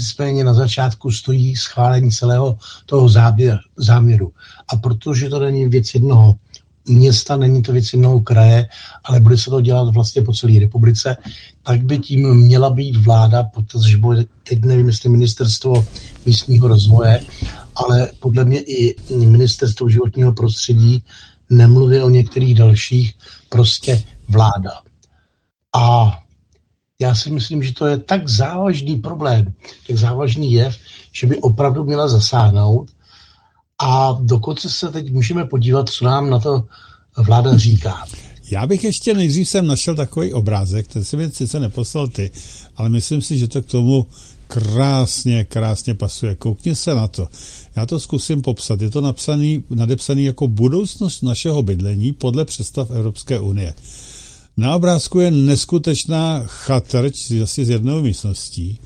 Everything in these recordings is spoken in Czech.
nicméně na začátku stojí schválení celého toho záměru. A protože to není věc jednoho města, není to věc jednoho kraje, ale bude se to dělat vlastně po celé republice, tak by tím měla být vláda, protože bude, teď nevím, jestli ministerstvo místního rozvoje, ale podle mě i ministerstvo životního prostředí, nemluví o některých dalších, prostě vláda. A já si myslím, že to je tak závažný problém, tak závažný jev, že by opravdu měla zasáhnout. A dokonce se teď můžeme podívat, co nám na to vláda říká. Já bych ještě nejdřív jsem našel takový obrázek, ten si mi sice neposlal ty, ale myslím si, že to k tomu krásně pasuje. Koukni se na to. Já to zkusím popsat. Je to nadepsaný jako budoucnost našeho bydlení podle představ Evropské unie. Na obrázku je neskutečná chatrč asi z jednou místností,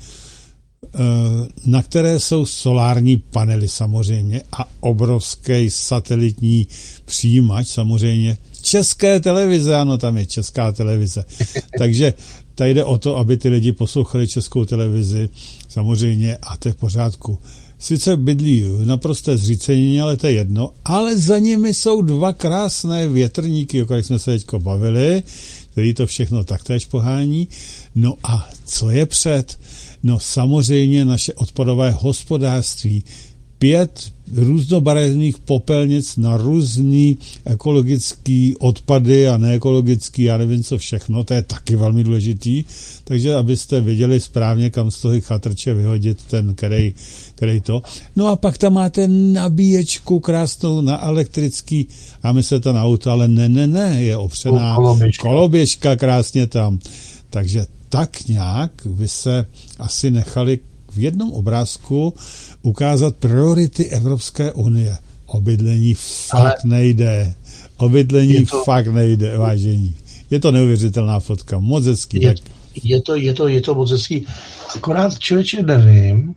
na které jsou solární panely samozřejmě a obrovský satelitní přijímač samozřejmě. České televize, ano, tam je Česká televize. Takže tady jde o to, aby ty lidi poslouchali Českou televizi samozřejmě a to je v pořádku. Sice bydlí v naprosté zřícenině, ale to je jedno, ale za nimi jsou dva krásné větrníky, o kterých jsme se teďko bavili, který to všechno taktéž pohání. No a co je před? No samozřejmě naše odpadové hospodářství. 5 různobarevných popelnic na různý ekologický odpady a neekologický, já nevím co všechno, to je taky velmi důležitý, takže abyste věděli správně, kam z toho chatrče vyhodit ten, který to. No a pak tam máte nabíječku krásnou na elektrický, a myslíte na auto, ale ne, je opřená koloběžka krásně tam. Takže tak nějak by se asi nechali v jednom obrázku ukázat priority Evropské unie. O bydlení fakt nejde. O bydlení fakt nejde, vážení. Je to neuvěřitelná fotka, moc hezký. Je to moc hezký. Akorát člověče nevím,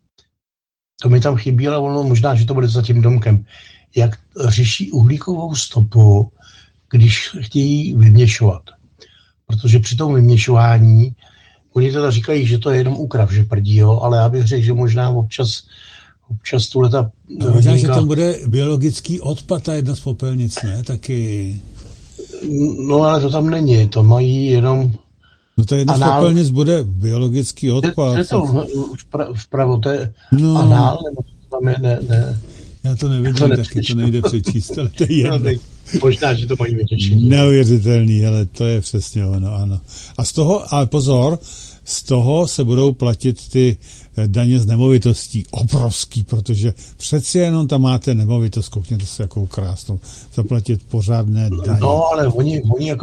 to mi tam chybí, ale ono možná, že to bude za tím domkem, jak řeší uhlíkovou stopu, když chtějí vyměšovat. Protože při tom vyměšování oni teda říkají, že to je jenom úkrav, že prdí, jo, ale já bych řekl, že možná občas tuhleta... Možná, že tam bude biologický odpad, ta jedna z popelnic, ne? Taky... No, ale to tam není, to mají jenom... No to jedna z popelnic bude biologický odpad. To je to vpravo, to je anál, nebo tam je ne. Já to nevidím, taky to nejde přečíst, ale to je jedno. Možná, že to mají vytěšení. Neuvěřitelný, ale to je přesně ono, ano. A z toho, ale pozor, z toho se budou platit ty daně z nemovitostí. Obrovský, protože přeci jenom tam máte nemovitost, koukněte se, jakou krásnou, zaplatit pořádné daně. No, ale oni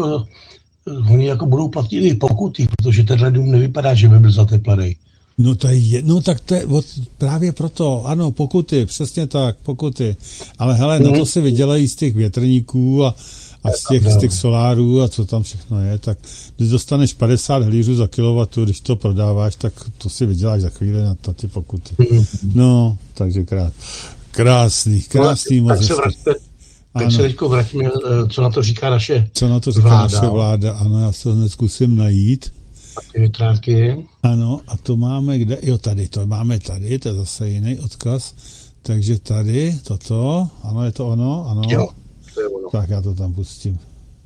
jako budou platit i pokuty, protože tenhle dům nevypadá, že by byl zateplený. No tak to je právě proto, ano, pokuty, přesně tak, pokuty. Ale hele, na to si vydělají z těch větrníků a z těch solárů a co tam všechno je, tak když dostaneš 50 hlířů za kilowattu, když to prodáváš, tak to si vyděláš za chvíli na ty pokuty. No, takže krásný moc. Tak se teďko vrátíme, co na to říká naše vláda. Ano, já se hned zkusím najít. Větránky. Ano, a to máme kde? Jo, to máme tady, to je zase jiný odkaz. Takže tady, toto, ano, je to ono, ano. Jo, to je ono. Tak já to tam pustím.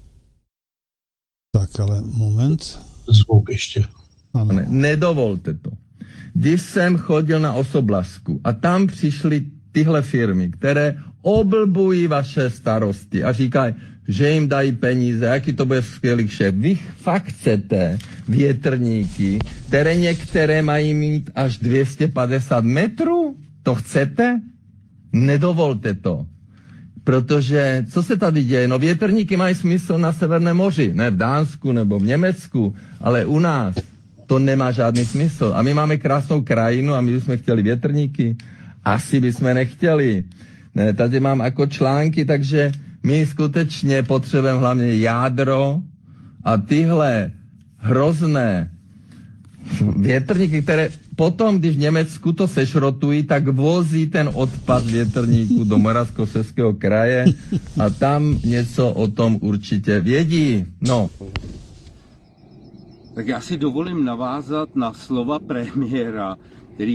Tak, ale moment. Zvuk ještě. Ano. Nedovolte to. Když jsem chodil na Osoblasku a tam přišly tyhle firmy, které oblbují vaše starosti a říkají, že jim dají peníze, jaký to bude skvělý šéf. Vy fakt chcete větrníky, které některé mají mít až 250 metrů? To chcete? Nedovolte to. Protože, co se tady děje? No větrníky mají smysl na Severném moři, ne v Dánsku nebo v Německu, ale u nás to nemá žádný smysl. A my máme krásnou krajinu a my bychom chtěli větrníky. Asi bychom nechtěli. Ne, tady mám jako články, takže my skutečně potřebujeme hlavně jádro a tyhle hrozné větrníky, které potom, když v Německu to sešrotují, tak vozí ten odpad větrníků do Moravskoslezského kraje a tam něco o tom určitě vědí. No. Tak já si dovolím navázat na slova premiéra,